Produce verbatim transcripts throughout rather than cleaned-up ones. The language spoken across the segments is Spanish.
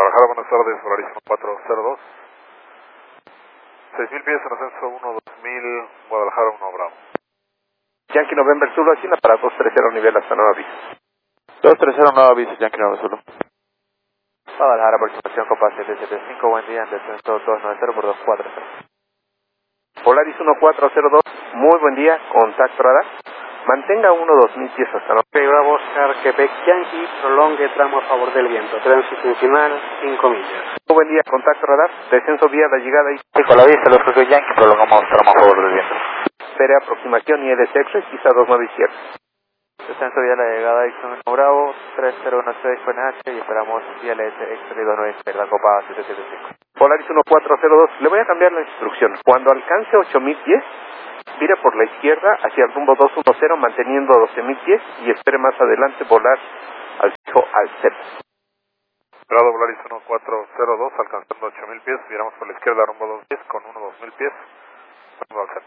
Guadalajara, buenas tardes, Volaris cuatro cero dos. seis mil pies en ascenso uno dos mil, Guadalajara uno Bravo. Yankee November Zulu, China para dos tres cero nivel hasta nueva aviso. dos tres cero nueva aviso, Yankee November Zulu. Guadalajara, aproximación Copa siete siete cinco, buen día, en descenso dos nueve cero por dos cuatro cero. Polaris uno cuatro cero dos, muy buen día, contacto radar. Mantenga uno dos mil pies hasta nueva. Bravo Oscar, Quebec Yankee, prolongue tramo a favor del viento, tránsito en final, cinco millas. Muy buen día, contacto radar, descenso vía de llegada y... Sí, con la vista, los Quebec Yankee, prolongamos tramo a favor del viento. Espere aproximación y E D C X, pista dos nueve izquierda. Descenso vía la llegada, Ixon Bravo, tres cero uno seis P N H y esperamos vía L S X dos nueve izquierda, Copa siete siete cinco. Polaris uno cuatro cero dos, le voy a cambiar la instrucción. Cuando alcance ocho mil pies, vire por la izquierda hacia el rumbo dos uno cero manteniendo doce mil pies y espere más adelante volar al fijo al Z. Bravo, Volaris uno cuatro cero dos, alcanzando ocho mil pies, viramos por la izquierda rumbo dos diez con uno dos mil pies, rumbo al Z.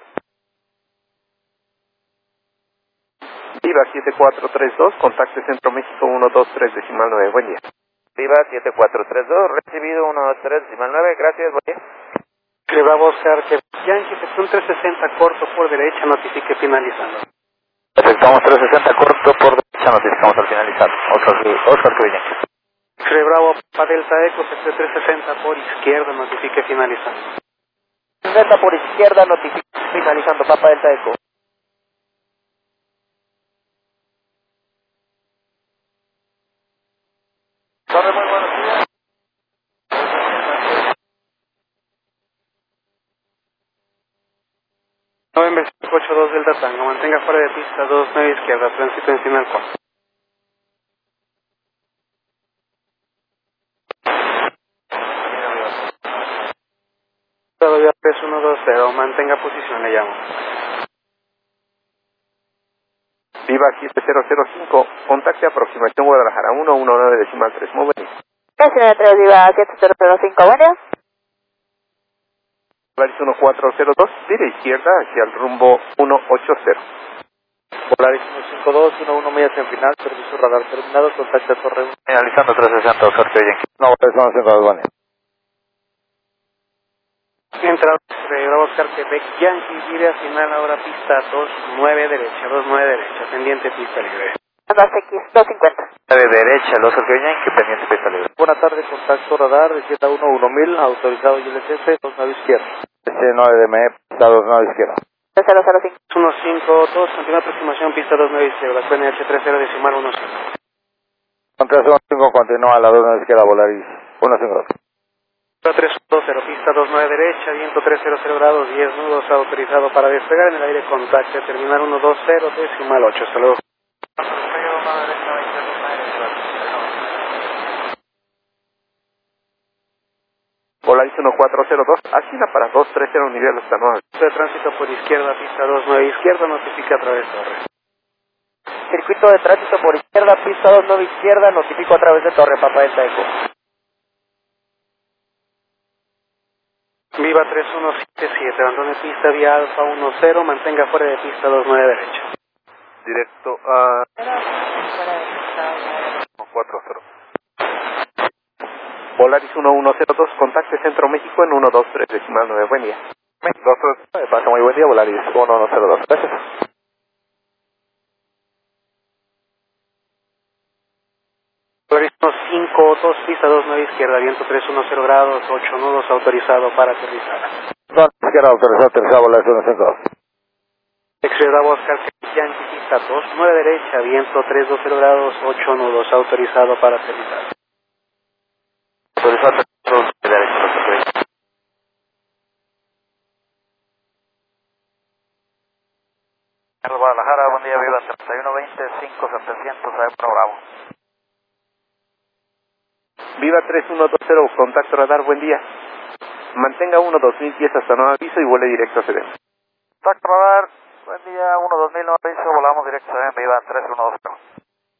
Viva siete cuatro tres dos, contacte Centro México uno dos tres decimal nueve, buen día. Viva siete cuatro tres dos, recibido uno dos tres decimal nueve, gracias, buen día. Bravo Oscar, Quebec Yankee, sección trescientos sesenta corto por derecha, notifique finalizando. Efectuamos trescientos sesenta corto por derecha, notificamos al finalizar. Oscar, Oscar Quebec Yankee. Bravo Papa Delta Eco, sección trescientos sesenta por izquierda, notifique finalizando. sesenta por izquierda, notifique finalizando, Papa Delta Eco. Torre, muy buenos días. November cinco ocho dos Delta Tango, mantenga fuera de pista dos nueve izquierda, tránsito en final cuatro. Todavía tres uno dos cero, mantenga posición, le llamo. Viva siete cero cero cinco, contacte aproximación Guadalajara uno uno nueve decimal tres, muy buen día. Estación tres, Viva siete cero cero cinco, buen día. Polaris uno cuatro cero dos, vire izquierda hacia el rumbo uno ocho cero. Polaris uno cinco dos, uno uno millas en final, servicio radar terminado, contacta Torre uno. Finalizando trescientos sesenta, Oscar Quebec Yankee. No, Polaris uno cinco dos, buen día. Entra Bravo Oscar, Quebec Yankee, gire a final ahora pista dos nueve derecha, dos nueve derecha, pendiente pista libre. dos X dos cincuenta. nueve derecha, el Oscar Quebec Yankee, pendiente pista libre. Buenas tardes, contacto radar de siete uno uno mil, autorizado I L S S, dos nueve izquierda. S nueve D M E, pista dos nueve izquierda. cero cero cinco. uno cinco dos, continúa aproximación, pista dos nueve izquierda, P N H tres cero decimal uno cinco. Con tres uno cinco continúa a la dos nueve izquierda, Volaris uno cinco dos. tres uno cero, pista dos nueve derecha, viento trescientos grados, diez nudos, autorizado para despegar en el aire, contacte, terminar uno dos cero, decimal ocho, hasta luego. Polaris uno cuatro cero dos, China para dos tres cero nivel hasta nueva. De tránsito por izquierda, pista dos nueve izquierda, notifica a través de torre. Circuito de tránsito por izquierda, pista dos nueve izquierda, notifico a través de Torre, Papa Delta Eco. Viva tres uno siete siete, abandone pista vía Alfa uno cero, mantenga fuera de pista dos nueve derecha. Directo a uno cuatro cero. Polaris uno uno cero dos, contacte Centro México en uno dos tres decimal nueve, buen día. dos tres. Pasa muy buen día, Volaris uno uno cero dos. Gracias. Polaris uno cinco dos, pista dos nueve izquierda, viento trescientos diez grados, ocho nudos, autorizado para aterrizar. dos izquierda, autorizado, aterrizado, Volaris uno cinco dos. X-Ray Bravo Oscar, Yankee, pista dos nueve derecha, viento trescientos doce grados, ocho nudos, autorizado para aterrizar. Autorizado, aterrizado, derecha, Oscar. Guadalajara, buen día, Viva treinta y uno veinte, cinco setecientos, A uno Bravo. Viva tres uno dos cero, contacto radar, buen día. Mantenga uno dos mil pies hasta nuevo aviso y vuele directo a C D. Contacto radar, buen día, uno dos mil, nuevo aviso, volamos directo a Viva tres uno dos cero.